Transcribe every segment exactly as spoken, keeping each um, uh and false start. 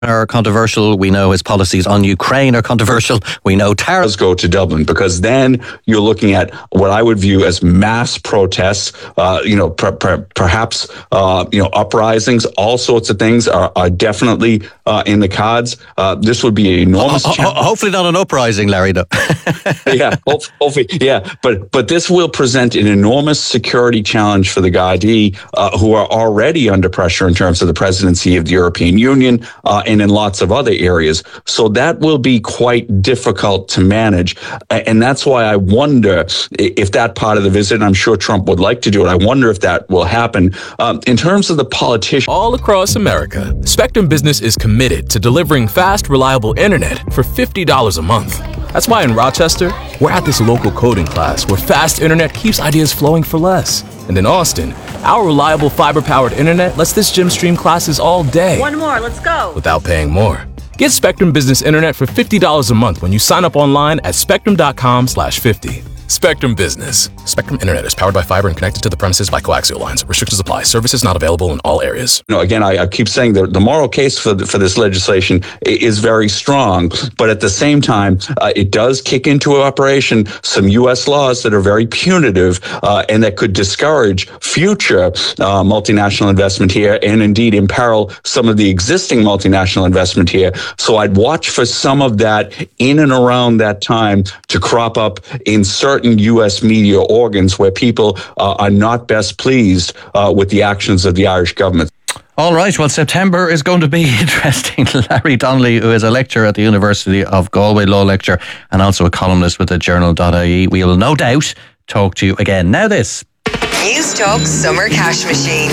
are controversial. We know his policies on Ukraine are controversial. We know tariffs go to Dublin, because then you're looking at what I would view as mass protests, uh, you know, per, per, perhaps, uh, you know, uprisings, all sorts of things are, are definitely uh, in the cards. Uh, this would be an enormous ho- ho- Hopefully not an uprising, Larry, though. yeah, hopefully, yeah. But but this will present an enormous security challenge for the Gardaí, uh, who are already under pressure in terms of the presidency of the European Union, uh, and in lots of other areas. So that will be quite difficult to manage. And that's why I wonder if that part of the visit, and I'm sure Trump would like to do it, I wonder if that will happen. Um, in terms of the politicians. All across America, Spectrum Business is committed to delivering fast, reliable internet for fifty dollars a month. That's why in Rochester, we're at this local coding class where fast internet keeps ideas flowing for less. And in Austin, our reliable fiber-powered internet lets this gym stream classes all day. One more, let's go. Without paying more. Get Spectrum Business Internet for fifty dollars a month when you sign up online at spectrum.com slash 50. Spectrum Business. Spectrum Internet is powered by fiber and connected to the premises by coaxial lines. Restrictions apply. Services not available in all areas. You know, again, I, I keep saying that the moral case for the, for this legislation is very strong, but at the same time, uh, it does kick into operation some U S laws that are very punitive uh, and that could discourage future uh, multinational investment here, and indeed imperil some of the existing multinational investment here. So I'd watch for some of that in and around that time to crop up in certain U S media organs where people uh, are not best pleased uh, with the actions of the Irish government. All right, well, September is going to be interesting. Larry Donnelly, who is a lecturer at the University of Galway, law lecturer, and also a columnist with the journal dot I E. We will no doubt talk to you again. Now this. News Talk Summer Cash Machine.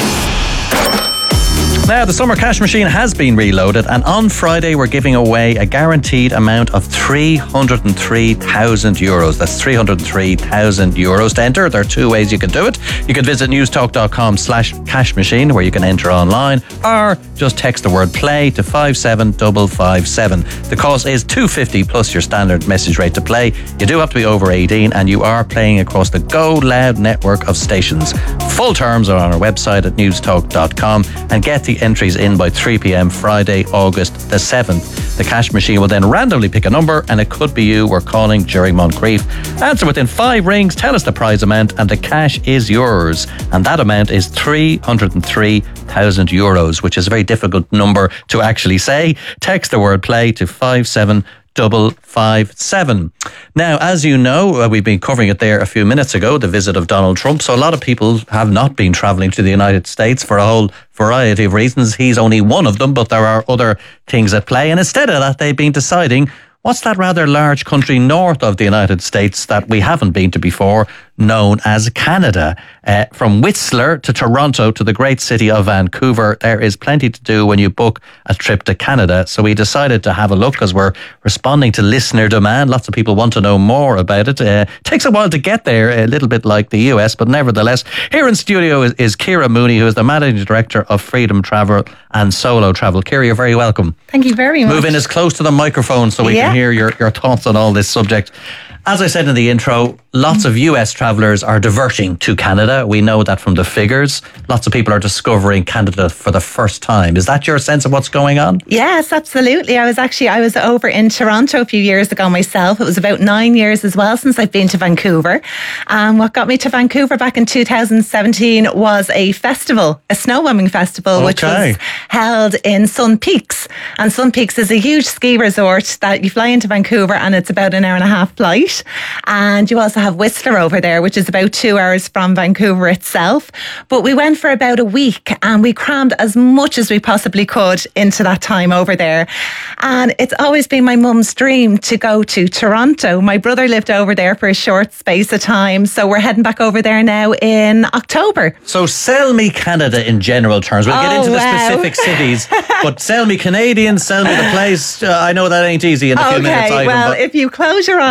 Now, the Summer Cash Machine has been reloaded, and on Friday we're giving away a guaranteed amount of three hundred three thousand euros. That's three hundred three thousand euros to enter. There are two ways you can do it. You can visit newstalk.com slash cash machine, where you can enter online, or just text the word play to five seven five five seven. The cost is two hundred fifty plus your standard message rate to play. You do have to be over eighteen, and you are playing across the Go Loud network of stations. Full terms are on our website at newstalk dot com, and get the entries in by three p.m. Friday, August the seventh. The cash machine will then randomly pick a number, and it could be you. We're calling Jerry Moncrief. Answer within five rings, tell us the prize amount, and the cash is yours. And that amount is three hundred three thousand euros, which is a very difficult number to actually say. Text the word play to five seven double five seven. Now, as you know, uh, we've been covering it there a few minutes ago, the visit of Donald Trump. So a lot of people have not been travelling to the United States for a whole variety of reasons. He's only one of them, but there are other things at play. And instead of that, they've been deciding, what's that rather large country north of the United States that we haven't been to before, known as Canada? Uh, from Whistler to Toronto to the great city of Vancouver, there is plenty to do when you book a trip to Canada. So we decided to have a look, as we're responding to listener demand. Lots of people want to know more about it. Uh, takes a while to get there, a little bit like the U S, but nevertheless, here in studio is, is Ciara Mooney, who is the Managing Director of Freedom Travel and Solo Travel. Ciara, you're very welcome. Thank you very much. Move in as close to the microphone so we yeah. can hear your, your thoughts on all this subject. As I said in the intro, lots of U S travellers are diverting to Canada. We know that from the figures. Lots of people are discovering Canada for the first time. Is that your sense of what's going on? Yes, absolutely. I was actually, I was over in Toronto a few years ago myself. It was about nine years as well since I've been to Vancouver. And um, what got me to Vancouver back in two thousand seventeen was a festival, a snowboarding festival, okay. which was held in Sun Peaks. And Sun Peaks is a huge ski resort that you fly into Vancouver, and it's about an hour and a half flight. And you also have Whistler over there, which is about two hours from Vancouver itself. But we went for about a week, and we crammed as much as we possibly could into that time over there. And it's always been my mum's dream to go to Toronto. My brother lived over there for a short space of time, so we're heading back over there now in October. So sell me Canada in general terms. We'll oh, get into wow. the specific cities, but sell me Canadians, sell me the place. Uh, I know that ain't easy in a few okay, minutes. Okay, well, but if you close your eyes and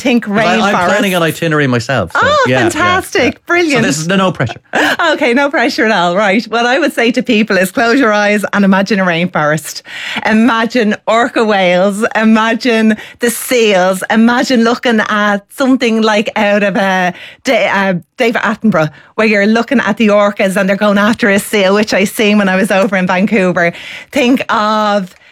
think I, rainforest. I'm planning an itinerary myself. So, Oh, yeah, fantastic. yeah, yeah. Brilliant. So this is no, no pressure. Okay, no pressure at all. Right. What I would say to people is close your eyes and imagine a rainforest. Imagine orca whales. Imagine the seals. Imagine looking at something like out of a, uh, David Attenborough, where you're looking at the orcas and they're going after a seal, which I seen when I was over in Vancouver. Think of